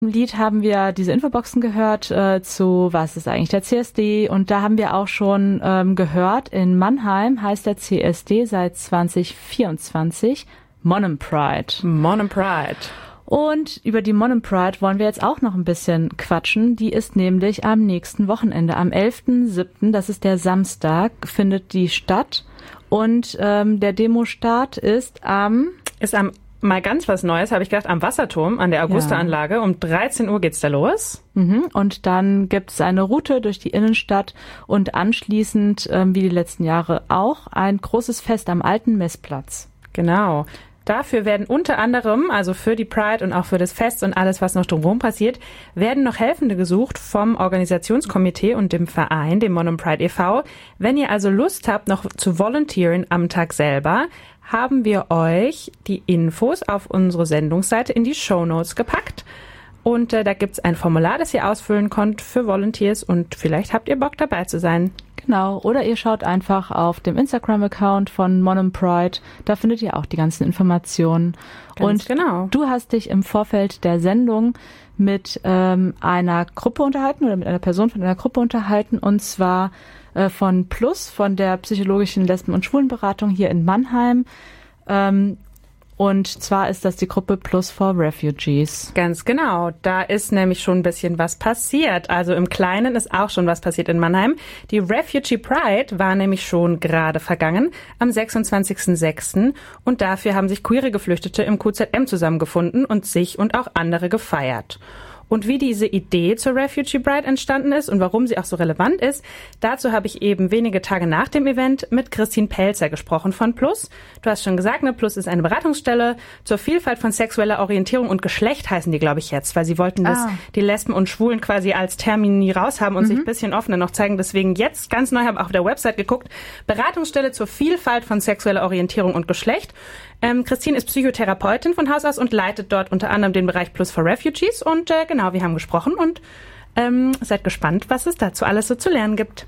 Im Lied haben wir diese Infoboxen gehört zu was ist eigentlich der CSD, und da haben wir auch schon gehört, in Mannheim heißt der CSD seit 2024 Monum Pride. Monum Pride. Und über die Monum Pride wollen wir jetzt auch noch ein bisschen quatschen. Die ist nämlich am nächsten Wochenende, am 11.07., das ist der Samstag, findet die statt. Und der Demostart ist am mal ganz was Neues, habe ich gedacht, am Wasserturm an der Augusta-Anlage. Um 13 Uhr geht's da los. Und dann gibt's eine Route durch die Innenstadt und anschließend, wie die letzten Jahre auch, ein großes Fest am alten Messplatz. Genau. Dafür werden unter anderem, also für die Pride und auch für das Fest und alles, was noch drumherum passiert, werden noch Helfende gesucht vom Organisationskomitee und dem Verein, dem Monum Pride e.V. Wenn ihr also Lust habt, noch zu volontieren am Tag selber, haben wir euch die Infos auf unsere Sendungsseite in die Shownotes gepackt. Und da gibt's ein Formular, das ihr ausfüllen könnt für Volunteers, und vielleicht habt ihr Bock dabei zu sein. Genau, oder ihr schaut einfach auf dem Instagram-Account von Monum Pride, da findet ihr auch die ganzen Informationen. Ganz genau. Du hast dich im Vorfeld der Sendung mit einer Gruppe unterhalten oder mit einer Person von einer Gruppe unterhalten, und zwar von Plus, von der psychologischen Lesben- und Schwulenberatung hier in Mannheim. Und zwar ist das die Gruppe Plus for Refugees. Ganz genau. Da ist nämlich schon ein bisschen was passiert. Also im Kleinen ist auch schon was passiert in Mannheim. Die Refugee Pride war nämlich schon gerade vergangen am 26.06. Und dafür haben sich queere Geflüchtete im QZM zusammengefunden und sich und auch andere gefeiert. Und wie diese Idee zur Refugee Pride entstanden ist und warum sie auch so relevant ist, dazu habe ich eben wenige Tage nach dem Event mit Christine Pelzer gesprochen von Plus. Du hast schon gesagt, ne, Plus ist eine Beratungsstelle zur Vielfalt von sexueller Orientierung und Geschlecht, heißen die, glaube ich, jetzt, weil sie wollten die Lesben und Schwulen quasi als Termini raushaben und sich ein bisschen offener noch zeigen. Deswegen jetzt ganz neu, habe auch auf der Website geguckt, Beratungsstelle zur Vielfalt von sexueller Orientierung und Geschlecht. Christine ist Psychotherapeutin von Haus aus und leitet dort unter anderem den Bereich Plus for Refugees. Und genau, wir haben gesprochen und seid gespannt, was es dazu alles so zu lernen gibt.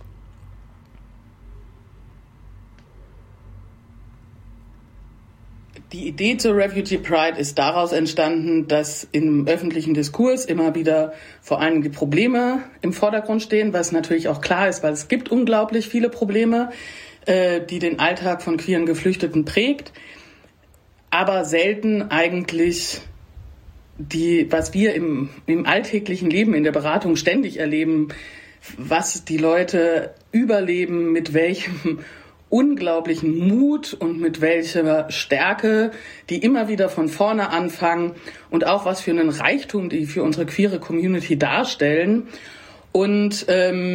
Die Idee zur Refugee Pride ist daraus entstanden, dass im öffentlichen Diskurs immer wieder vor allem die Probleme im Vordergrund stehen, was natürlich auch klar ist, weil es gibt unglaublich viele Probleme, die den Alltag von queeren Geflüchteten prägt. Aber selten eigentlich was wir im alltäglichen Leben, in der Beratung ständig erleben, was die Leute überleben, mit welchem unglaublichen Mut und mit welcher Stärke die immer wieder von vorne anfangen und auch was für einen Reichtum die für unsere queere Community darstellen. Und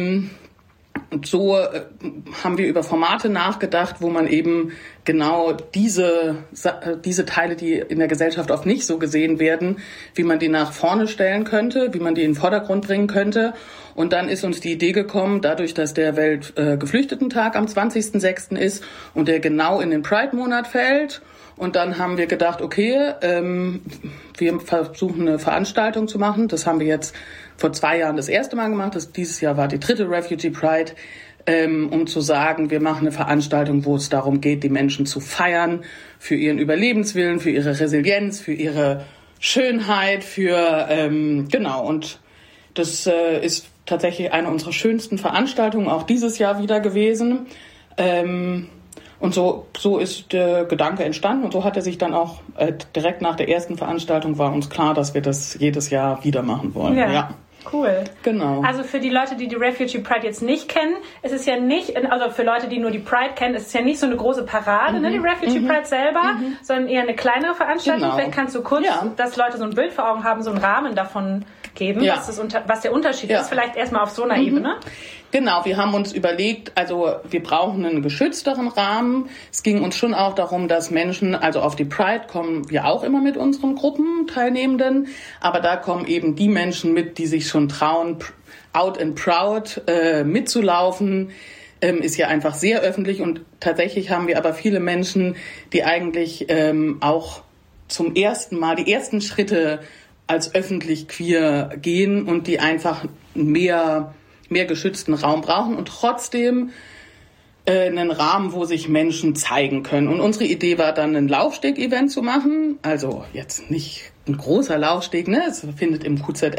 so haben wir über Formate nachgedacht, wo man eben genau diese Teile, die in der Gesellschaft oft nicht so gesehen werden, wie man die nach vorne stellen könnte, wie man die in den Vordergrund bringen könnte. Und dann ist uns die Idee gekommen, dadurch, dass der Weltgeflüchtetentag am 20.06. ist und der genau in den Pride-Monat fällt. Und dann haben wir gedacht, okay, wir versuchen eine Veranstaltung zu machen. Das haben wir jetzt vor 2 Jahren das erste Mal gemacht. Dieses Jahr war die 3. Refugee Pride, um zu sagen, wir machen eine Veranstaltung, wo es darum geht, die Menschen zu feiern für ihren Überlebenswillen, für ihre Resilienz, für ihre Schönheit, genau. Und das ist tatsächlich eine unserer schönsten Veranstaltungen auch dieses Jahr wieder gewesen. Und so ist der Gedanke entstanden und so hat er sich dann auch direkt nach der ersten Veranstaltung war uns klar, dass wir das jedes Jahr wieder machen wollen. Ja. Cool. Genau. Also für die Leute, die Refugee Pride jetzt nicht kennen, ist es ja nicht, also für Leute, die nur die Pride kennen, ist es ja nicht so eine große Parade, ne, die Refugee Pride selber, sondern eher eine kleinere Veranstaltung. Genau. Vielleicht kannst du kurz, dass Leute so ein Bild vor Augen haben, so einen Rahmen davon geben, was der Unterschied ist, vielleicht erstmal auf so einer Ebene. Genau, wir haben uns überlegt, also wir brauchen einen geschützteren Rahmen. Es ging uns schon auch darum, dass Menschen, also auf die Pride kommen wir auch immer mit unseren Gruppenteilnehmenden, aber da kommen eben die Menschen mit, die sich schon trauen, out and proud mitzulaufen. Ist ja einfach sehr öffentlich und tatsächlich haben wir aber viele Menschen, die eigentlich auch zum ersten Mal die ersten Schritte als öffentlich queer gehen und die einfach mehr geschützten Raum brauchen und trotzdem einen Rahmen, wo sich Menschen zeigen können. Und unsere Idee war dann, ein Laufsteg-Event zu machen. Also jetzt nicht ein großer Laufsteg, ne? Es findet im QZL